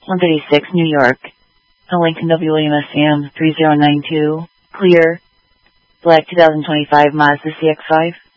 136 New York. A Lincoln W. William SAM 3092. Clear. Black 2025 Mazda CX-5.